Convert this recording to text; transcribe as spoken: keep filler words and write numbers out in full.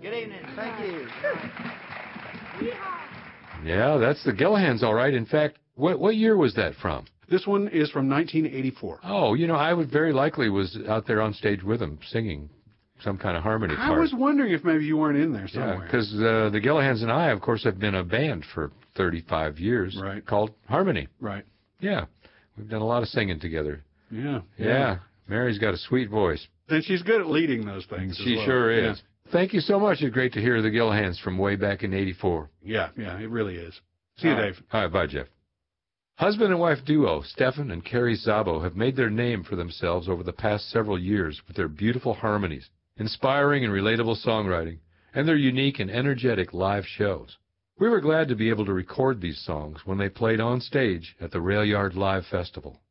Good evening. Thank you. Yeah, that's the Gillahans, all right. In fact, what what year was that from? This one is from nineteen eighty-four. Oh, you know, I would very likely was out there on stage with them singing some kind of harmony part. I was wondering if maybe you weren't in there somewhere. Yeah, because uh, the Gillahans and I, of course, have been a band for thirty-five years right. called Harmony. Right. Yeah, we've done a lot of singing together. Yeah. Yeah, yeah. Mary's got a sweet voice. And she's good at leading those things. She well. sure is. Yeah. Thank you so much. It's great to hear the Gillahans from way back in eighty-four. Yeah, yeah, it really is. See you, All right. Dave. All right, bye, Jeff. Husband and wife duo, Stefan and Carrie Szabo, have made their name for themselves over the past several years with their beautiful harmonies, inspiring and relatable songwriting, and their unique and energetic live shows. We were glad to be able to record these songs when they played on stage at the Rail Yard Live Festival.